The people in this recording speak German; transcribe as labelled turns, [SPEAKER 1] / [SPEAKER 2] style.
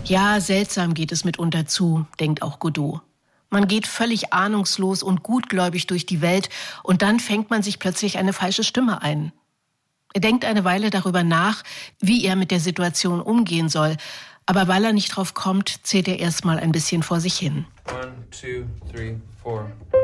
[SPEAKER 1] Ja, seltsam geht es mitunter zu, denkt auch Godot. Man geht völlig ahnungslos und gutgläubig durch die Welt und dann fängt man sich plötzlich eine falsche Stimme ein. Er denkt eine Weile darüber nach, wie er mit der Situation umgehen soll. Aber weil er nicht drauf kommt, zählt er erstmal ein bisschen vor sich hin.
[SPEAKER 2] 1, 2, 3, 4.